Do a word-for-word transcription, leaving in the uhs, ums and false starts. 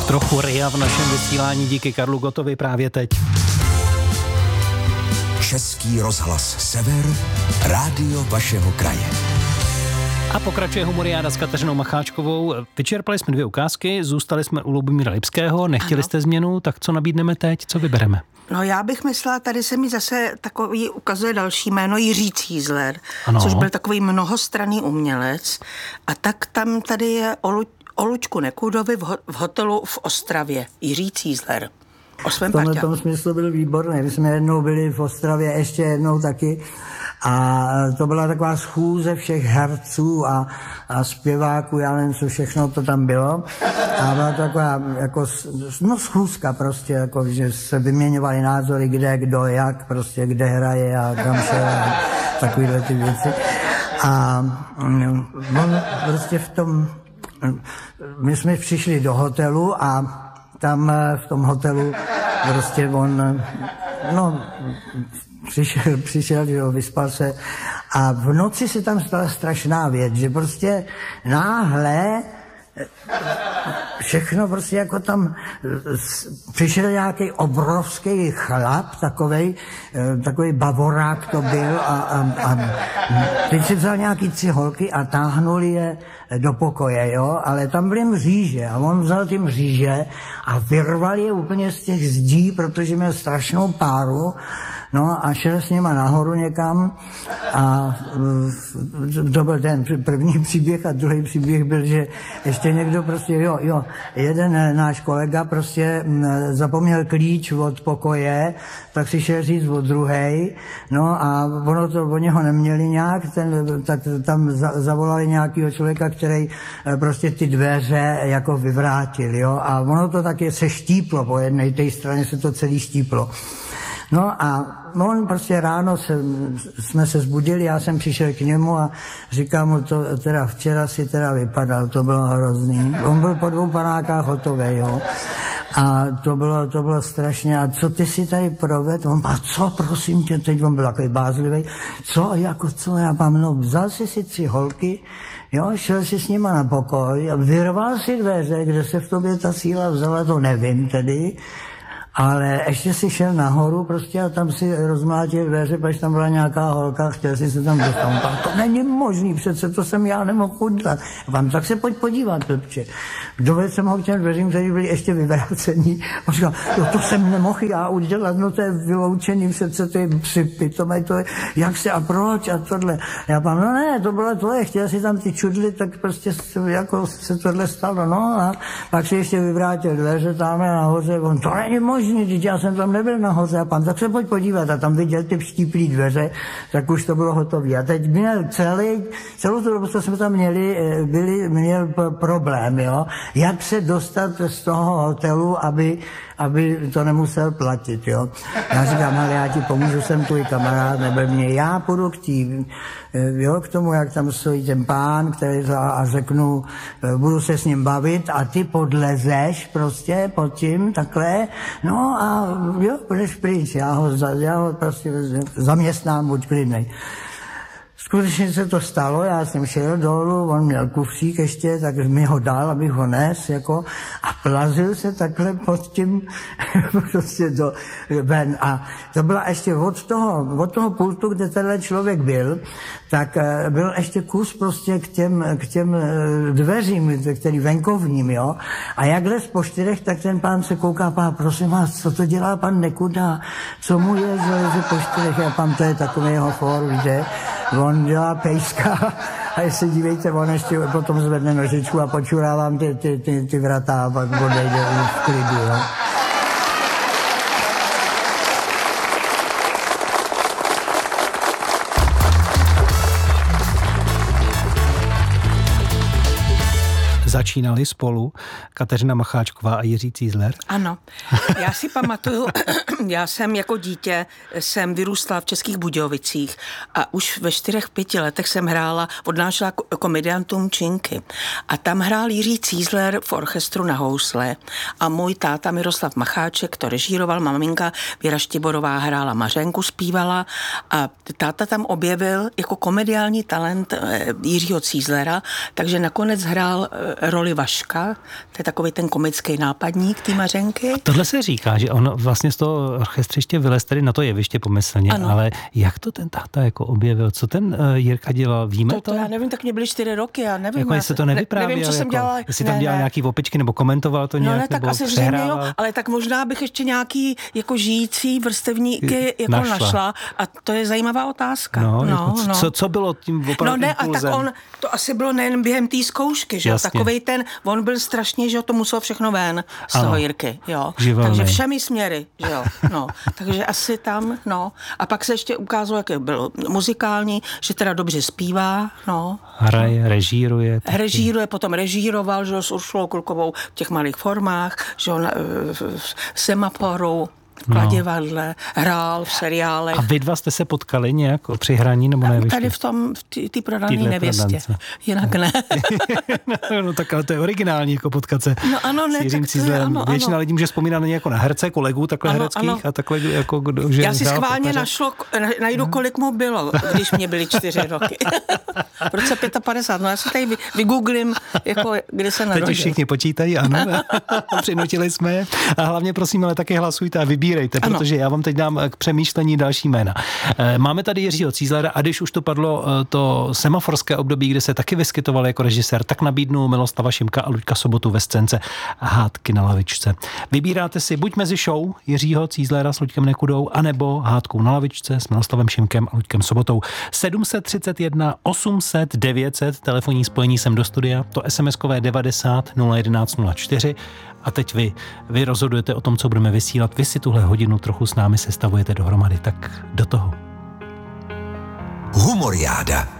Trochu ria v našem vysílání díky Karlu Gottovi právě teď. Český rozhlas Sever, rádio vašeho kraje. A pokračuje humoriáda s Kateřinou Macháčkovou. Vyčerpali jsme dvě ukázky, zůstali jsme u Lubomíra Lipského, nechtěli ano. jste změnu, tak co nabídneme teď, co vybereme? No já bych myslela, tady se mi zase takový ukazuje další jméno Jiří Cízler, ano. což byl takový mnohostranný umělec. A tak tam tady je o, Lu, o Lučku Nekudovi v, ho, v hotelu v Ostravě. Jiří Cízler. O svém v tomhle tom smyslu byl výborný. My jsme jednou byli v Ostravě, ještě jednou taky. A to byla taková schůze všech herců a, a zpěváků, já nevím, co všechno to tam bylo. A byla to taková jako, no schůzka prostě, jako, že se vyměňovaly názory, kde, kdo, jak, prostě, kde hraje a kam šel a takovýhle ty věci. A on prostě v tom, my jsme přišli do hotelu a tam v tom hotelu prostě on, no, přišel, přišel, že ho vyspal se a v noci se tam stala strašná věc, že prostě náhle všechno prostě jako tam přišel nějaký obrovský chlap, takovej, takovej bavorák to byl a, a, a teď si vzal nějaký tři holky a táhnuli je do pokoje, jo, ale tam byly mříže a on vzal ty mříže a vyrval je úplně z těch zdí, protože měl strašnou páru. No a šel s nima nahoru někam a to byl ten první příběh a druhý příběh byl, že ještě někdo prostě, jo, jo, jeden náš kolega prostě zapomněl klíč od pokoje, tak si šel říct od druhej, no a ono to, oni ho neměli nějak, ten, tak tam za, zavolali nějakého člověka, který prostě ty dveře jako vyvrátil, jo, a ono to taky se štíplo, po jedné té straně se to celý štíplo. No a on prostě ráno se, jsme se zbudili, já jsem přišel k němu a říkám mu to, teda včera si teda vypadal, to bylo hrozný. On byl po dvou panákách hotový, jo. A to bylo, to bylo strašně, a co ty si tady provedl? On, a co, prosím tě, teď on byl takový bázlivý, co, jako co, já mám, no, vzal si si tři holky, jo, šel si s nima na pokoj a vyrval si dveře, kde se v tobě ta síla vzala, to nevím tedy, ale ještě si šel nahoru prostě a tam si rozmlátil dveře, protože tam byla nějaká holka, chtěl si se tam dostat. To není možný, přece to jsem já nemohl udělat. Vám tak se pojď podívat, Pepče. Dovedl jsem ho k těm dveřím, které byly ještě vyvrácení. On říkal, no to jsem nemohl já udělat, no to je vyloučený, přece to je připy, to mají to, jak se a proč a tohle. Já pám, no ne, to bylo tvoje, chtěl si tam ty čudly, tak prostě jako se tohle stalo, no a pak si ještě vyvrátil dveře tam nahoře, on, to není možný. Teď já jsem tam nebyl nahoře a pan, tak se pojď podívat a tam viděl ty vštíplý dveře, tak už to bylo hotové. A teď měl celý, celou tu dobu, co jsme tam měli, byli, měl problém, jo, jak se dostat z toho hotelu, aby, aby to nemusel platit, jo. Já říkám, ale já ti pomůžu, jsem tvůj kamarád, nebyl mě, já půjdu k tí, jo, k tomu, jak tam stojí ten pán, který a řeknu, budu se s ním bavit a ty podlezeš prostě pod tím, takhle, no a jo, budeš pryč, já ho, já ho prostě zaměstnám, buď klidnej. Skutečně se to stalo, já jsem šel dolů, on měl kufřík ještě, tak mi ho dal, abych ho nes, jako, a plazil se takhle pod tím, prostě do, ven. A to byla ještě od toho, od toho pultu, kde tenhle člověk byl, tak byl ještě kus prostě k těm, k těm dveřím, který venkovním, jo. A jak les po čtyřech, tak ten pán se kouká, pán, prosím vás, co to dělá pan Nekuda, co mu je, že leze po čtyřech, a pan, to je takový jeho for, víte. On dělá pejska a jestli dívejte, on ještě potom zvedne nožičku a počurávám ty, ty, ty, ty vrata a pak odejde v klidu, jo. Začínali spolu Kateřina Macháčková a Jiří Cízler? Ano. Já si pamatuju, já jsem jako dítě jsem vyrůstala v Českých Budějovicích a už ve čtyřech, pěti letech jsem hrála, odnášela komediantům činky. A tam hrál Jiří Cízler v orchestru na housle a můj táta Miroslav Macháček to režíroval, maminka Věra Štiborová hrála Mařenku, zpívala a táta tam objevil jako komediální talent Jiřího Cízlera, takže nakonec hrál roli Vaška, to je takový ten komický nápadník té Mařenky. A tohle se říká, že on vlastně z toho orchestřiště vylez tedy na to jeviště pomyslně, ano. Ale jak to ten táta jako objevil? Co ten uh, Jirka dělal? Víme to? To, to já nevím, tak mě byly čtyři roky, já nevím. Jako jestli to nevyprávěl, nevím, co jako, jsem dělala. Jestli tam dělal ne. nějaký opičky nebo komentoval to nějak, no ne, tak nebo asi přehrával. Jo, ale tak možná bych ještě nějaký jako žijící vrstevníky jako našla. našla. A to je zajímavá otázka. No, no, jako, no. Co, co bylo tím opravdu No ne, impulzem? a tak on, to asi bylo nejen během té zkoušky, že jo, takovej ten, on byl strašně, že jo, to muselo všechno ven z ano, toho Jirky, jo. Živelný. Takže všemi směry, že jo, no. Takže asi tam, no. A pak se ještě ukázalo, jak byl muzikální, že teda dobře zpívá, no. Hraje, režíruje. Taky. Režíruje, potom režíroval, že jo, s Uršulou Kulkovou v těch malých formách, že jo, v Semaforu, v Kladivadle, no. Hrál v seriálech. A vy dva jste se potkali nějak při hraní nebo ne? Tady v tom, v té prodané nevěstě. Prodance. Jinak ne. no, no tak ale to je originální, jako potkat se no, ano, ne, s Jiřím Cízlem. Ano, většina ano. lidí může vzpomínat na ně jako na herce, kolegů takhle ano, hereckých ano. a takhle jako kdo, že já si schválně našlo, najdu, kolik mu bylo, když mě byly čtyři roky. V roce padesát pět, no já si tady vygooglím, jako, kdy se narodil. Teď už všichni počítají, ano. Přinutili jsme je. A hlavně prosím, ale taky hlasujte a vybírejte, ano. protože já vám teď dám k přemýšlení další jména. Máme tady Jiřího Cízlera a když už to padlo to semaforské období, kde se taky vyskytoval jako režisér, tak nabídnu Miloslava Šimka a Luďka Sobotu ve scénce Hádky na lavičce. Vybíráte si buď mezi show Jiřího Cízlera s Luďkem Nekudou, anebo Hádkou na lavičce s Miloslavem Šimkem a Luďkem Sobotou. sedm set třicet jedna osm set devět set, telefonní spojení sem do studia, to SMSkové devadesát nula jedenáct nula čtyři. A teď vy, vy rozhodujete o tom, co budeme vysílat. Vy si tuhle hodinu trochu s námi sestavujete dohromady, tak do toho. Humoriáda.